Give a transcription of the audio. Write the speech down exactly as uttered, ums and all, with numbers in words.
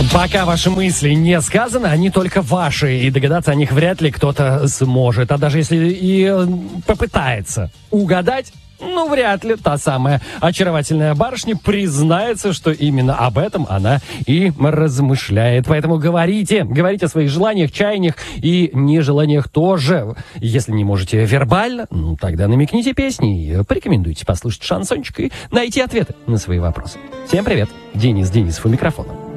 Пока ваши мысли не сказаны, они только ваши, и догадаться о них вряд ли кто-то сможет. А даже если и попытается угадать, ну, вряд ли та самая очаровательная барышня признается, что именно об этом она и размышляет. Поэтому говорите, говорите о своих желаниях, чаяниях и нежеланиях тоже. Если не можете вербально, ну, тогда намекните песни и порекомендуйте послушать шансончик и найти ответы на свои вопросы. Всем привет, Денис Денисов у микрофона.